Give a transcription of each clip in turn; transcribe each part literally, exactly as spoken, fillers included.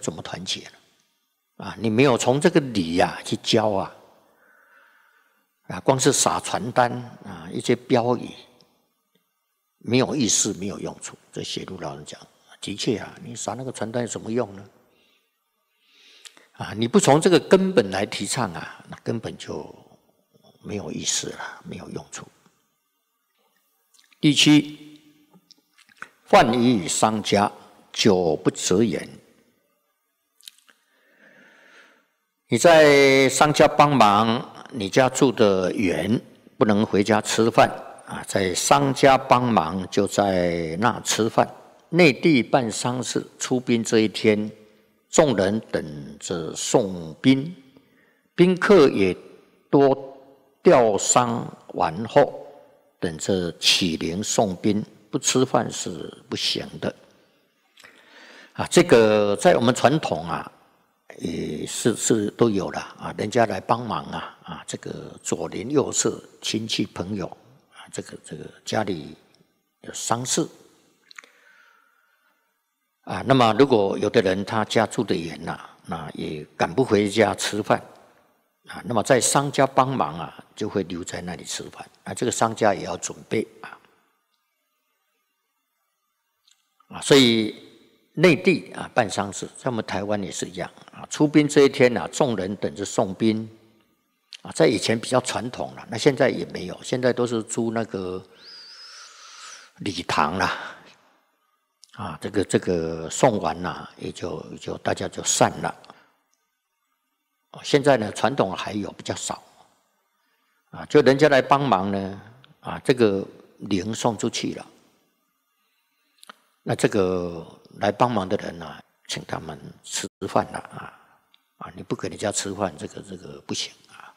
怎么团结了？啊，你没有从这个礼呀、啊、去教啊，啊，光是撒传单啊，一些标语，没有意思，没有用处。这写路老人讲，的确啊，你撒那个传单有什么用呢？啊，你不从这个根本来提倡啊，那根本就没有意思了，没有用处。第七，患于商家，久不择言。你在商家帮忙，你家住的远，不能回家吃饭啊，在商家帮忙就在那吃饭。内地办丧事出殡这一天，众人等着送宾，宾客也多吊丧完后，等着起灵送宾，不吃饭是不行的。啊，这个在我们传统啊。也是是都有了啊，人家来帮忙啊啊，这个左邻右舍、亲戚朋友啊，这个这个家里有丧事啊，那么如果有的人他家住得远呐，那也赶不回家吃饭啊，那么在商家帮忙啊，就会留在那里吃饭啊，这个商家也要准备啊啊，所以。内地啊办丧事，在我们台湾也是一样啊。出殡这一天啊，众人等着送殡啊，在以前比较传统了，那现在也没有，现在都是租那个礼堂啦，啊，这个这个送完了，也就也就大家就散了。现在呢，传统还有比较少啊，就人家来帮忙呢，啊，这个灵送出去了，那这个。来帮忙的人啊，请他们吃饭了啊啊！你不给人家吃饭，这个这个不行啊。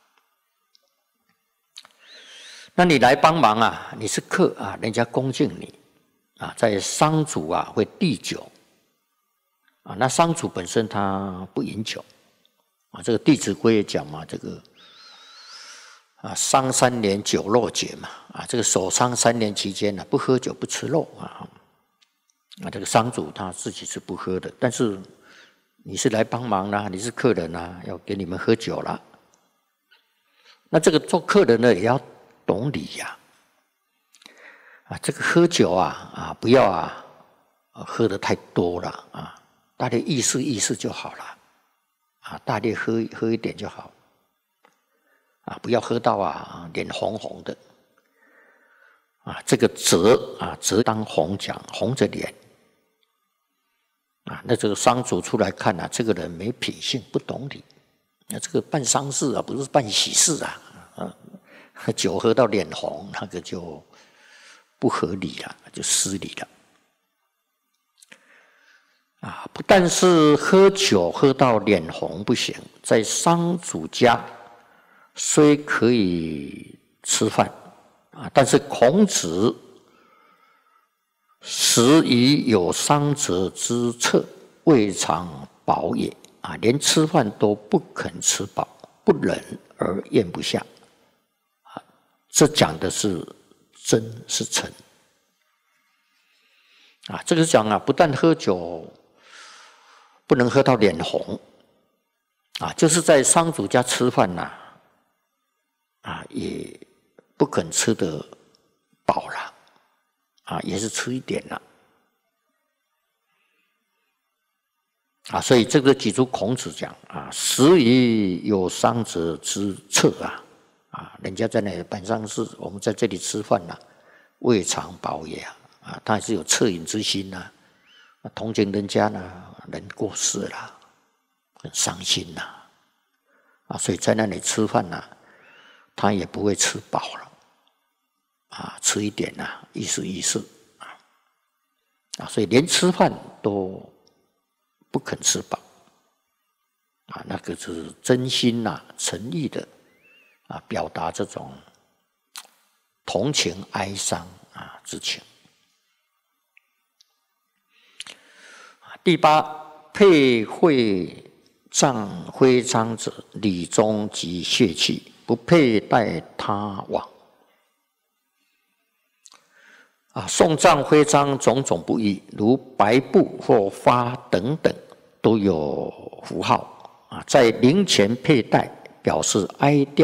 那你来帮忙啊，你是客啊，人家恭敬你啊，在商主啊会递酒啊，那商主本身他不饮酒啊，这个《弟子规》也讲嘛，这个啊丧三年酒肉解嘛啊，这个守丧三年期间呢、啊，不喝酒不吃肉啊。啊，这个商主他自己是不喝的，但是你是来帮忙啦，你是客人啦，要给你们喝酒啦。那这个做客人呢，也要懂礼呀。啊，这个喝酒啊，啊，不要啊，喝得太多了啊，大家意思意思就好了，啊，大家喝喝一点就好，啊，不要喝到啊脸红红的。啊，这个折啊，折当红讲，红着脸。啊，那这个商主出来看啊，这个人没品性，不懂礼。那这个办丧事啊，不是办喜事啊，啊，酒喝到脸红，那个就不合理了，就失礼了。啊，不但是喝酒喝到脸红不行，在商主家虽可以吃饭啊，但是孔子。食以有伤者之策，未尝饱也啊！连吃饭都不肯吃饱，不忍而咽不下啊！这讲的是真是诚啊！这个讲啊，不但喝酒不能喝到脸红啊，就是在商主家吃饭呐啊，啊，也不肯吃得饱了。啊，也是吃一点了，啊，所以这个记住孔子讲啊，食以有伤者之策啊，啊，人家在那里办丧事，我们在这里吃饭了，未尝饱也啊，啊，他还是有恻隐之心呐、啊，同情人家呢，人过世了，很伤心呐、啊，啊，所以在那里吃饭呢、啊，他也不会吃饱了。啊，吃一点呐、啊，意思意思啊，啊，所以连吃饭都不肯吃饱，啊，那个是真心呐、啊、诚意的啊，表达这种同情哀伤啊之情。第八，配会葬徽章者，礼中即血气，不佩戴他往。啊，送葬徽章种种不一，如白布或花等等， 都有符号啊，在灵前佩戴，表示哀悼